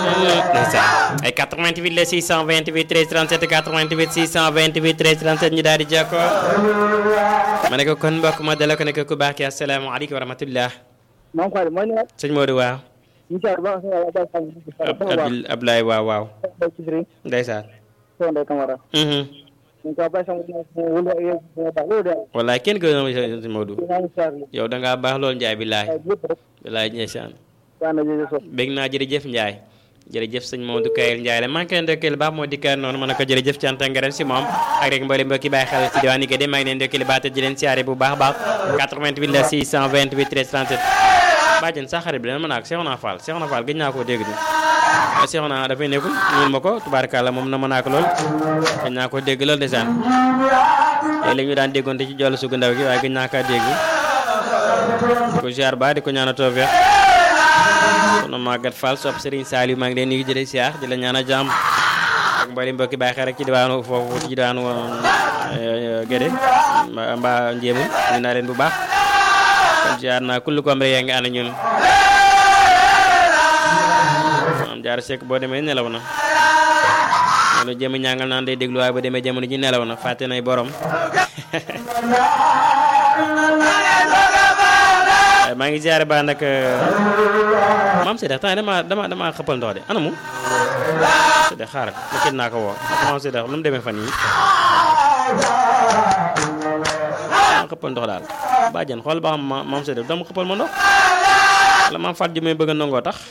ndeysaan ay 88 la 628 13 37 88 628 13 37 ñu daal di jokkoo ma ne ko kon mbokk ma dala ko ne ko ku baax ki asalaamaaleykum wa rahmatullah maam Khady mooy ne sëñ Modou waaw Ablaye waaw waaw ndeysaan wallaay kenn gën a sëñ Modou yow da ngaa baax lool Njaay billaay billaay ndeysaan bég naa jërëjëf Njaay jërëjëf sëñ Modou Kayel Ndiaye la maa ngi koy ndokkeel baax moo dikkaat noonu ma ne ko jërëjëf cant ak ngërëm si moom ak rek mboolem mbokki bàyyi xel ci diwaan yi de maa ngi leen ndokkeel baax te di leen siyaare bu baax baax 88 la 628 13 37 bàjjen sa xarit bi dana mën naa ko Seexuna Fall gëj naa koo dégg ni Seexuna dafay nekkul ñuul ma ko tubaarkàlla moom na mën naa ko lool gëj naa koo dégg lool ndeysaan léeg-léeg ñu daan déggoonte ci jollu sugu ndaw gi waaye gëj naa kaa dégg ko ziar ba di ko ñaanal tawfeex soxna Maguette Fall sopp Serigne Saliou maa ngi leen nuyu jëlee siyaar di la ñaan a jàmm ak mboolem mbokki bàyyi xel rek ci diwaanu foofu ci diwaanu Gédé mbaa Njéemu ñu naa leen bu baax kon ziar naa kullu ko am rek yaa ngi ànd ñun am jaar sekk boo demee nelaw na loolu jéem a ñàngal naan day déglu waaye ba demee jamono ji nelaw na fàtte nay borom maa ngi ziare ba nag maam Sédar temps dama xëppal ndox de anamu Sédar xaaral ma kii naa ko woo maam Sédar lu mu demee fan yii dama xëppal ndox daal bàjjen xool ba xam maam Sédar dama xëppal ma ndox wala maam Fatou ji may bëgg a nangoo tax